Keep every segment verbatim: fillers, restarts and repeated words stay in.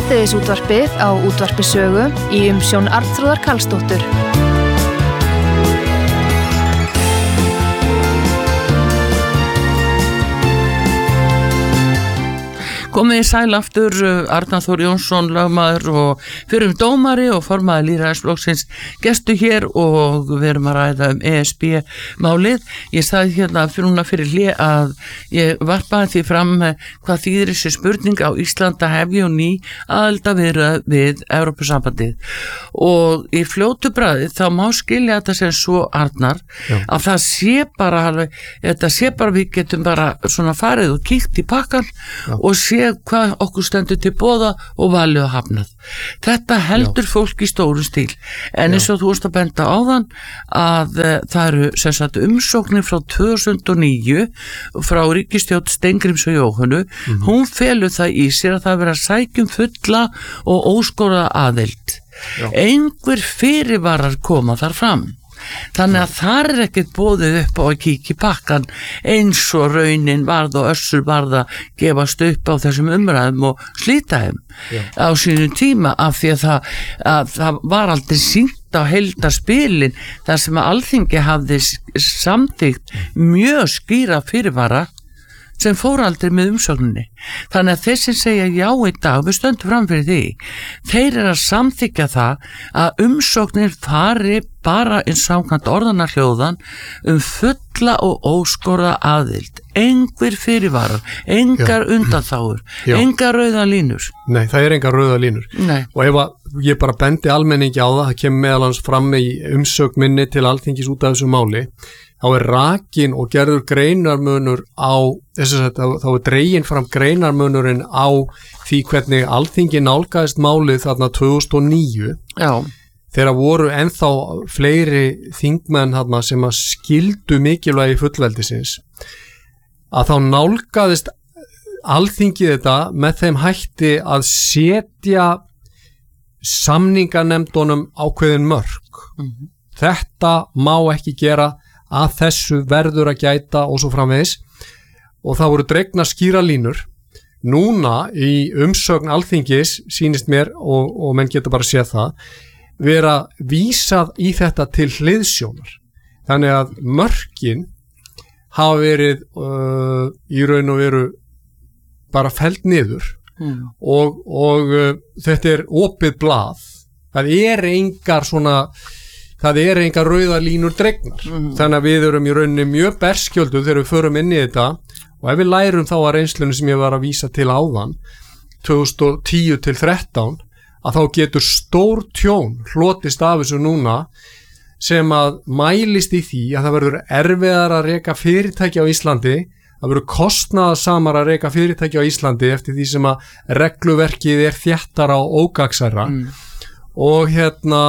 Hádegisútvarpið á Útvarpi Sögu í umsjón Arnþrúðar Karlsdóttur. Komið í sæl aftur, Arnar Þór Jónsson, lögmaður og fyrrum dómari og formaður lýðræðisflokksins gestu hér og við erum að ræða um E S B-málið. Ég sagði hérna fyrir, fyrir hlé að ég varpaði því fram hvað þýðir þessi spurning á Íslandi að hefja og ný aðelda viðræður við Evrópusambandið. Og í fljótu bragði þá má skilja þetta sem svo, Arnar, Já. Að það sé bara, alveg, þetta sé bara við getum bara svona farið og kíkt í pakkan Já. Og sé hvað okkur stendur til boða og valið og hafnað. Þetta heldur Já. Fólk í stóru stíl en eins og þú veist að benda á þann að uh, það eru sem sagt umsóknir frá tvö þúsund og níu frá ríkisstjórn Steingríms og Jóhönnu mm-hmm. hún felur það í sér að það vera sækjum fulla og óskoraða aðild. Já. Einhver fyrirvarar koma þar fram. Þannig að þar er ekkert boðið upp á að kíkja í pakkan eins og raunin varð og össur varð að gefast upp á þessum umræðum og slíta þeim Já. Á sínum tíma af því að það, að það var aldrei sýnt á heildarspilin þar sem að Alþingi hafði samþykkt mjög skýra fyrirvara sem fór aldrei með umsókninni. Þannig að þeir sem segja já í dag, við stöndum fram fyrir því, þeir eru að samþykja það að umsóknir fari bara eins samkvæmt orðanna hljóðan um fulla og óskorða aðild. Engur fyrirvarar, engar já. Undanþágur, já. Engar rauða línur. Nei, það er engar rauða línur. Nei. Og ef að ég bara bendi almenningi á það, það kemur meðal hans fram í umsögn minni til Alþingis út af þessu máli, þá er rakin og gerður greinarmunur á, þess að þá er dregin fram greinarmunurinn á því hvernig Alþingi nálgaðist málið þarna tvö þúsund og níu. Já. Þegar voru ennþá fleiri þingmenn þarna sem að skildu mikilvægi fullveldisins, að þá nálgaðist Alþingi þetta með þeim hætti að setja samninganefndunum ákveðin mörk. Mm-hmm. Þetta má ekki gera, að þessu verður að gæta og svo framvegis og það voru dregnar skýra línur. Núna í umsögn Alþingis sýnist mér og, og menn geta bara séð það vera vísað í þetta til hliðsjónar. Þannig að mörkin hafa verið uh, í raun og veru bara felld niður mm. og, og uh, þetta er opið blað. Það er engar svona Það er engar rauðar línur dregnar. Mm-hmm. Þannig að við erum í rauninni mjög berskjöldu þegar við förum inn í þetta og ef við lærum þá að reynslunum sem ég var að vísa til áðan tvö þúsund og tíu til þrettán að þá getur stór tjón hlotist af þessu núna sem að mælist í því að það verður erfiðar að reka fyrirtæki á Íslandi, það verður kostnaðarsamar að reka fyrirtæki á Íslandi eftir því sem að regluverkið er þéttara og ógagnsærra mm. og hérna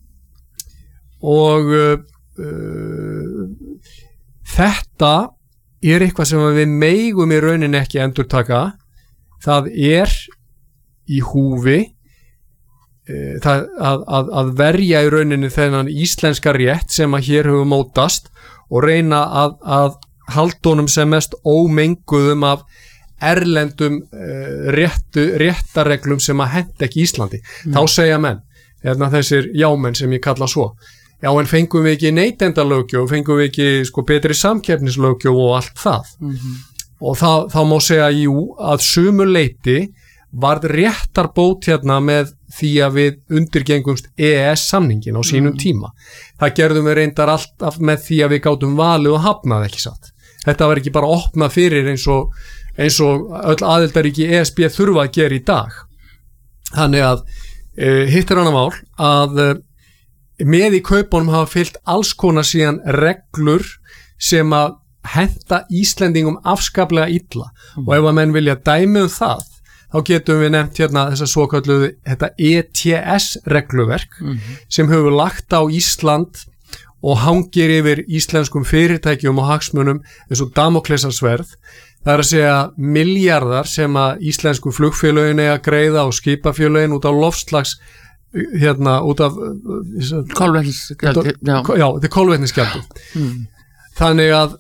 og uh, uh, þetta er eitthvað sem við megum í rauninni ekki endurtaka. Það er í húfi uh, það, að, að, að verja í rauninni þennan íslenska rétt sem að hér hefur mótast og reyna að, að halda honum sem mest ómenguðum af erlendum uh, réttu, réttareglum sem að henta ekki Íslandi. Mm. Þá segja menn, hérna þessir jámenn sem ég kalla svo, já en fengum við ekki neytendalöggjöf, fengum við ekki sko betri samkeppnislöggjöf og allt það. Mm-hmm. Og það, þá má segja jú að sumu leyti varð réttarbót hérna með því að við undirgengumst E E S-samningin á sínum mm. tíma. Það gerðum við reyndar alltaf með því að við gátum valið og hafnað ekki satt. Þetta var ekki bara opnað fyrir eins og, eins og öll aðildaríki E S B þurfa að gera í dag. Þannig að e, hitt er annað mál að e, með í kaupunum hafa fylgt alls konar síðan reglur sem að henta Íslendingum afskaplega illa mm. og ef að menn vilja dæmi um það þá getum við nefnt hérna þessa svokölluðu þetta E T S-regluverk mm. sem hefur lagt á Ísland og hangir yfir íslenskum fyrirtækjum og hagsmunum eins og Damóklesarsverð. Það er að segja milljarðar sem að íslensku flugfélögin eiga að greiða og skipafélögin út á loftslags hérna út af kolvetnisgjaldi. Já, já þetta er kolvetnisgjaldi. Mm. Þannig að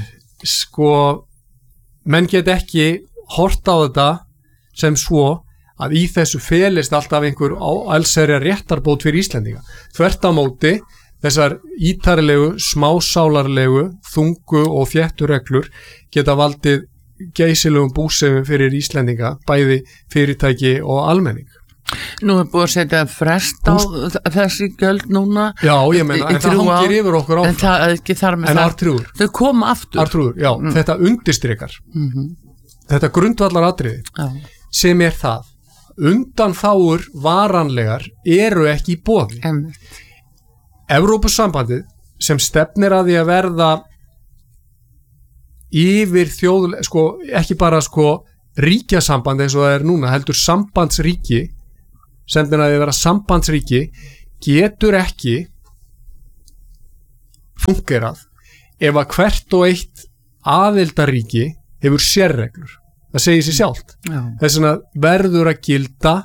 sko menn get ekki hort á þetta sem svo að í þessu felist alltaf einhver allsherja réttarbót fyrir Íslendinga. Þvert á móti þessar ítarilegu, smásálarlegu, þungu og þéttu reglur geta valdið geysilegum búsefum fyrir Íslendinga, bæði fyrirtæki og almenning. Nú er búið að setja frest á Búst... þessi gjöld núna. Já, ég meina, en það hangir yfir okkur áfram. En það er ekki þar með en það. Artrúður. Þau koma aftur. Artrúður, já, mm. þetta undirstrikar. Mm-hmm. Þetta grundvallar atriði já. Sem er það. Undanþágur varanlegar eru ekki í boði. Einmitt. Evrópusambandið sem stefnir að því að verða yfir þjóð, sko, ekki bara sko ríkjasamband eins og það er núna, heldur sambandsríki, stefnir að því að vera sambandsríki, getur ekki fungerað ef að hvert og eitt aðildarríki hefur sérreglur. Það segir sér sjálft. Þess vegna verður að gilda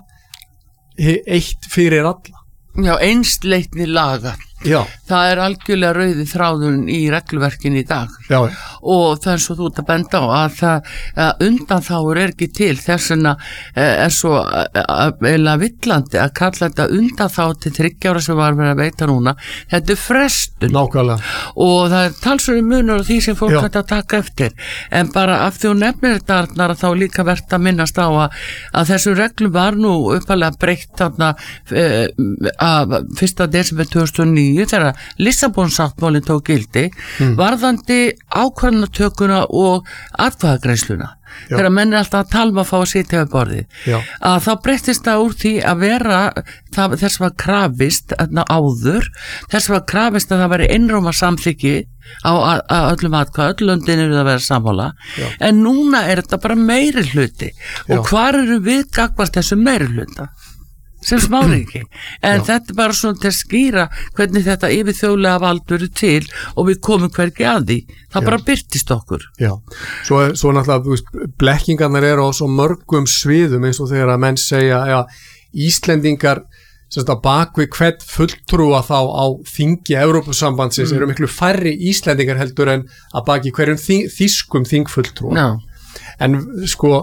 eitt fyrir alla. Já, einsleitni laga. Já. Það er algjörlega rauði þráðun í regluverkinu í dag. Já. Og það er svo þú ert að benda á að það að undanþágur er ekki til, þess vegna er svo eða villandi að kalla þetta undanþág til þriggja ára sem var verið að veita núna. Þetta er frestun. Nákvæmlega. Og það er talsverður munur á því sem fólk hægt að taka eftir. En bara af því hún nefnir þetta Arnar að þá líka verðt að minnast á að, að þessu reglu var nú uppalega breytt þarna e, að fyrsta desember tvö þúsund og níu þegar Lissabonsáttmálinn tók gildi mm. varðandi ákvarðanatökuna og atkvæðagreiðsluna. Þegar menn er alltaf að talma að fá að sitja við borðið. Já. Að þá breyttist það úr því að vera það, þess að krafist áður, þess að krafist að það veri einróma samþykki á að, að öllum atkvæð, öll löndin eru að vera sammála. Já. En núna er þetta bara meiri hluti. Og Já. Hvar eru við gagnvart þessu meiri hluta? Sem smáringi, en Já. Þetta er bara svona til að skýra hvernig þetta yfirþjóðlega vald verður til og við komum hvergi að því, það Já. Bara byrtist okkur. Já, svo, svo náttúrulega þú veist, blekkingarnir eru á svo mörgum sviðum eins og þegar að menn segja ja, Íslendingar sem að bakvið hvert fulltrúa þá á þingi Evrópusambandsins mm. eru miklu færri Íslendingar heldur en að baki hverjum þing, þýskum þingfulltrúa. No. En sko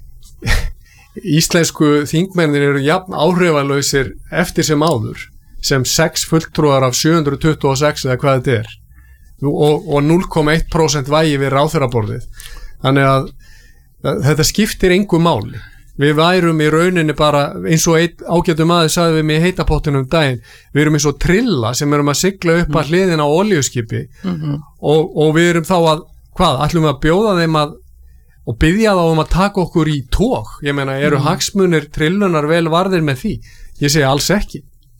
íslensku þingmennir eru jafn áhrifalausir eftir sem áður sem sex fulltrúar af sjö hundruð tuttugu og sex eða hvað þetta er og, og núll komma eitt prósent vægi við ráðherraborðið. Þannig að, að þetta skiptir engu máli. Við værum í rauninni bara eins og einn ágætum aðeins sagði við mig í heitapottinum daginn, við erum eins og trilla sem erum að sigla upp að hliðina á olíuskipi mm-hmm. og, og við erum þá að, hvað, ætlum við að bjóða þeim að og byggja þá um að taka okkur í tók. Ég meina, eru mm. hagsmunir trillunar vel varðir með því? Ég segi alls ekki.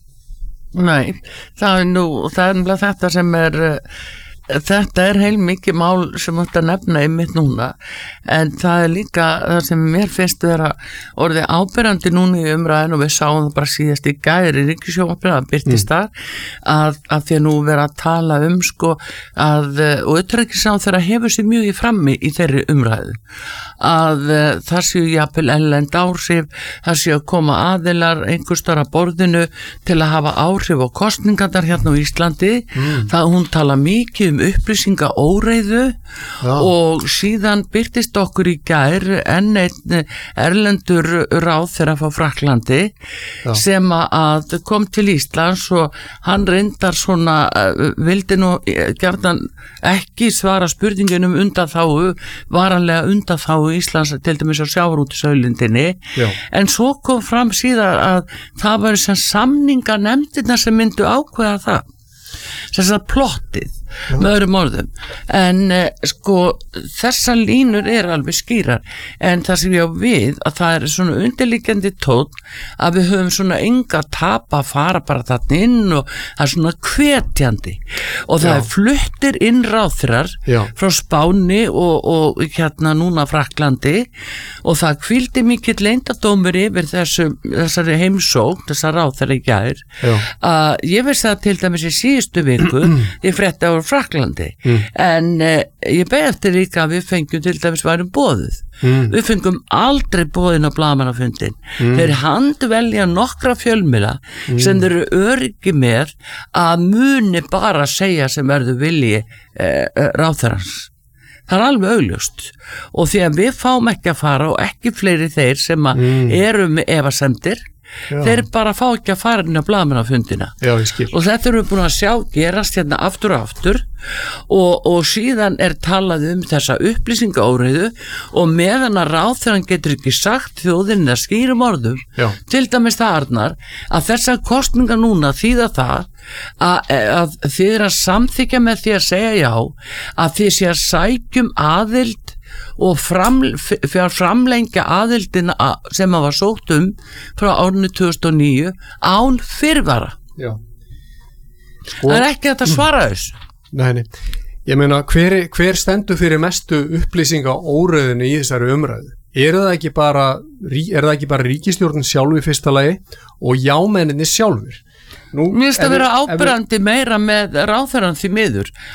Nei, það er nú, það er þetta sem er, þetta er heil mikið mál sem þetta nefna einmitt núna, en það er líka það sem mér finnst vera orðið áberandi núna í umræðin og við sáum það bara síðast í gær í Ríkissjónvarpinu að byrtist þar að, að því að nú vera að tala um sko að, og utanríkisráðherra hefur sér mjög í frammi í þeirri umræðu að það séu jafnvel erlend áhrif, það séu að koma aðilar einhvers staðar að borðinu til að hafa áhrif á kosningarnar hérna á Íslandi mm. það hún tala mikið um upplýsinga óreiðu Já. Og síðan byrtist okkur í gær enn einn erlendur ráðherra frá Frakklandi Já. Sem að kom til Íslands og hann reyndar svona vildi nú gjarnan ekki svara spurningunum undanþágu, varanlega undanþágu Íslands til dæmis á sjávarútvegsauðlindinni en svo kom fram síðan að það var sem samninga nefndirna sem myndu ákveða það þess að plottið Já. Með öðrum orðum en eh, sko þessar línur er alveg skýrar en það sem ég á við að það er svona undirliggjandi tónn að við höfum svona enga tapa að fara bara þarna inn og það er svona hvetjandi og það Já. Er fluttir inn ráðherrar frá Spáni og, og hérna núna Frakklandi og það hvíldi mikill leyndardómur yfir þessu, þessari heimsókn þessar ráðherra í gær að ég veist það til dæmis í síðustu viku ég frétti á Frakklandi mm. en eh, ég beði eftir líka að við fengjum til dæmis værum boðuð mm. við fengum aldrei boðin á blaðamannafundin mm. þeir handvelja nokkra fjölmiðla mm. sem þeir eru öryggi með að muni bara segja sem verður vilji eh, ráðherrans það er alveg augljóst og því að við fáum ekki að fara og ekki fleiri þeir sem að Mm. eru með efasemdir, Já. þeir bara fá ekki að fara inn á blaðamannafundina Já, ég skil. og þetta erum við búin að sjá gerast hérna aftur og aftur og, og síðan er talað um þessa upplýsingaóreiðu og meðan að ráðherrann getur ekki sagt þjóðinni að skýrum orðum Já. til dæmis það Arnar að þessar kostningar núna þýða það að, að þið er að samþykja með því að segja já að þið sé að sækjum aðild og fram, fyrir framlengja aðildina sem að var sótt um frá árinu tvö þúsund og níu án fyrirvara. Já. Sko, það er ekki hægt að svara þessu. Nei, nei. Ég meina, hver, hver stendur fyrir mestu upplýsinga óreiðinu í þessari umræðu? Er það ekki bara, er það ekki bara ríkisstjórnin sjálf í fyrsta lagi og jámenninni sjálfur? Nú, Mér finnst að vera ef við- ábyrgandi meira með ráðherrann því miður